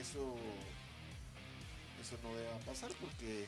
eso no deba pasar porque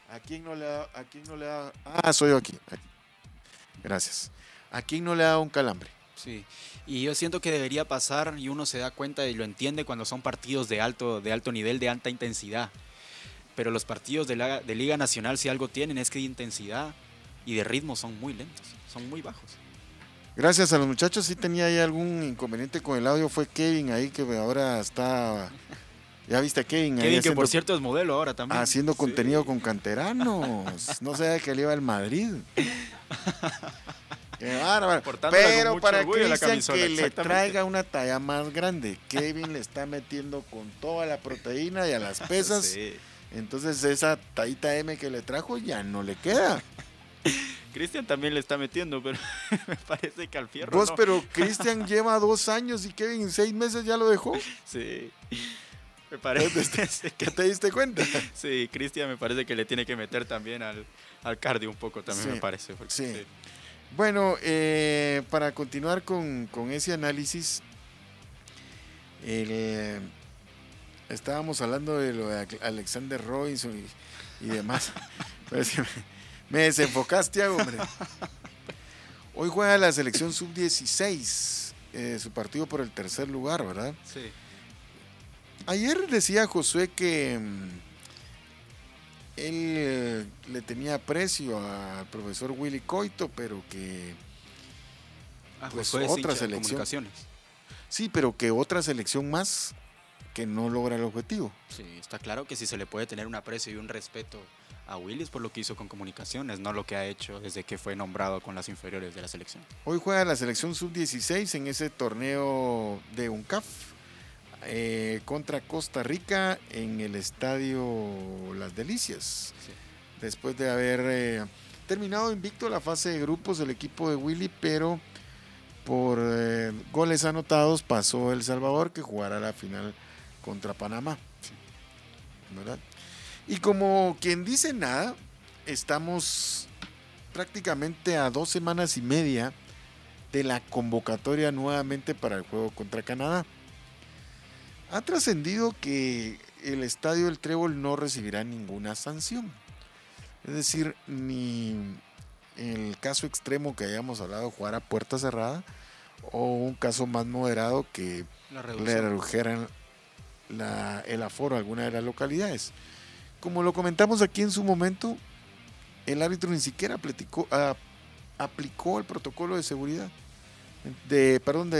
soy yo aquí. Gracias. ¿A quién no le ha dado un calambre? Sí, y yo siento que debería pasar y uno se da cuenta y lo entiende cuando son partidos de alto nivel, de alta intensidad. Pero los partidos de Liga Nacional, si algo tienen, es que de intensidad y de ritmo son muy lentos, son muy bajos. Gracias a los muchachos, sí tenía ahí algún inconveniente con el audio, fue Kevin ahí que ahora está... Ya viste a Kevin ahí Kevin, que haciendo, por cierto es modelo ahora también. haciendo Sí. contenido con canteranos. No sabía que le iba al Madrid. Qué bárbaro. Pero para Cristian que le traiga una talla más grande. Kevin le está metiendo con toda la proteína y a las pesas. Sí. Entonces esa tallita M que le trajo ya no le queda. Cristian también le está metiendo, pero me parece que al fierro Vos, no. pero Cristian lleva 2 años y Kevin en 6 meses ya lo dejó. Sí. Me parece ¿Ya te diste cuenta? Sí, Cristian me parece que le tiene que meter también al cardio un poco también, Sí, me parece. Sí. Bueno, para continuar con ese análisis, estábamos hablando de lo de Alexander Robinson y demás. Me desenfocaste, hombre. Hoy juega la selección sub-16, su partido por el tercer lugar, ¿verdad? Sí. Ayer decía Josué que él le tenía aprecio al profesor Willy Coito, pero que Pues otra selección. Sí, pero que otra selección más que no logra el objetivo. Sí, está claro que sí se le puede tener un aprecio y un respeto a Willis por lo que hizo con Comunicaciones, no lo que ha hecho desde que fue nombrado con las inferiores de la selección. Hoy juega la selección sub-16 en ese torneo de UNCAF contra Costa Rica en el estadio Las Delicias. Sí. Después de haber terminado invicto la fase de grupos del equipo de Willy, pero por goles anotados pasó El Salvador, que jugará la final contra Panamá. Sí. ¿Verdad? Y como quien dice nada, estamos prácticamente a 2 semanas y media de la convocatoria nuevamente para el juego contra Canadá. Ha trascendido que el Estadio del Trébol no recibirá ninguna sanción. Es decir, ni en el caso extremo que hayamos hablado, jugar a puerta cerrada, o un caso más moderado que le redujeran el aforo a alguna de las localidades. Como lo comentamos aquí en su momento, el árbitro ni siquiera aplicó el protocolo de seguridad, de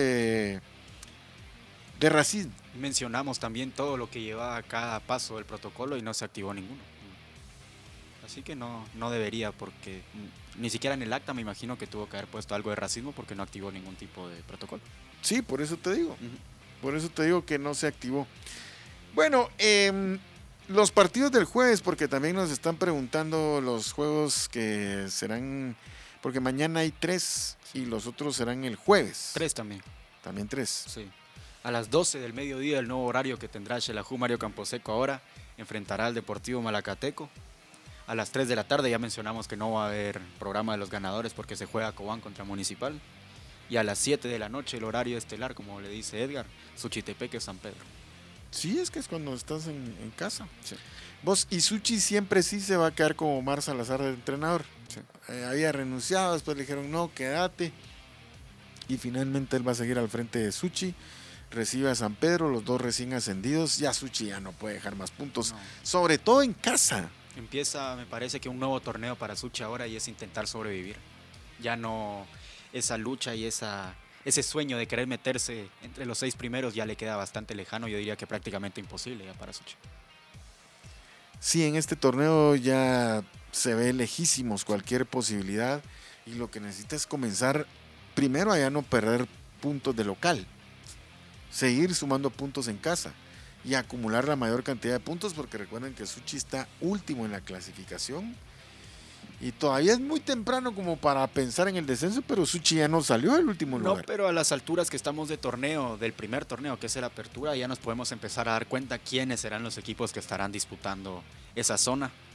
racismo. Mencionamos también todo lo que llevaba a cada paso del protocolo y no se activó ninguno. Así que no debería, porque ni siquiera en el acta me imagino que tuvo que haber puesto algo de racismo porque no activó ningún tipo de protocolo. Sí, por eso te digo. Por eso te digo que no se activó. Bueno, los partidos del jueves, porque también nos están preguntando los juegos que serán, porque mañana hay 3 y los otros serán el jueves. 3 también. También 3. Sí. A las 12 del mediodía, el nuevo horario que tendrá Xelajú Mario Camposeco ahora, enfrentará al Deportivo Malacateco. A las 3 de la tarde ya mencionamos que no va a haber programa de los ganadores porque se juega Cobán contra Municipal. Y a las 7 de la noche el horario estelar, como le dice Edgar, Suchitepeque San Pedro. Sí, es que es cuando estás en casa. Sí. Vos, y Suchi siempre sí se va a quedar como Omar Salazar de entrenador. Sí. Había renunciado, después le dijeron no, quédate. Y finalmente él va a seguir al frente de Suchi. Recibe a San Pedro, los 2 recién ascendidos. Ya Suchi ya no puede dejar más puntos, no. Sobre todo en casa. Empieza, me parece que un nuevo torneo para Suchi ahora y es intentar sobrevivir. Ya no esa lucha y ese sueño de querer meterse entre los 6 primeros ya le queda bastante lejano, yo diría que prácticamente imposible ya para Suchi. Sí, en este torneo ya se ve lejísimos cualquier posibilidad y lo que necesita es comenzar primero a ya no perder puntos de local, seguir sumando puntos en casa y acumular la mayor cantidad de puntos, porque recuerden que Suchi está último en la clasificación y todavía es muy temprano como para pensar en el descenso, pero Suchi ya no salió del último lugar. No, pero a las alturas que estamos de torneo, del primer torneo que es la apertura, ya nos podemos empezar a dar cuenta quiénes serán los equipos que estarán disputando esa zona